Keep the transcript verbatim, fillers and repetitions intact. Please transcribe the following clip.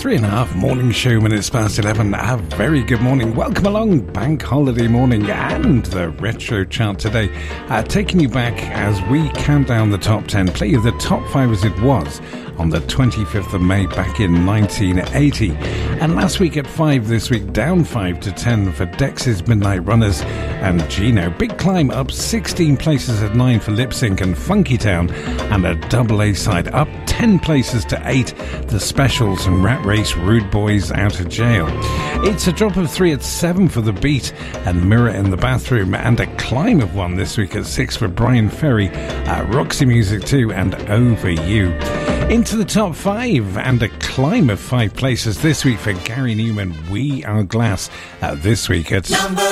Three and a half morning show minutes past eleven. A very good morning. Welcome along, bank holiday morning and the retro chart today. Uh, taking you back as we count down the top ten, play you the top five as it was on the twenty-fifth of May back in nineteen eighty. And last week at five, this week down five to ten for Dex's Midnight Runners and Gino. Big climb up sixteen places at nine for Lip Sync and Funky Town, and a double A side up ten places to eight, The Specials and Rat Race, Rude Boys Out of Jail. It's a drop of three at seven for The Beat and Mirror in the Bathroom, and a climb of one this week at six for Brian Ferry, uh, Roxy Music two and Over You. Into the top five and a climb of five places this week for Gary Newman, We Are Glass, uh, this week at... Number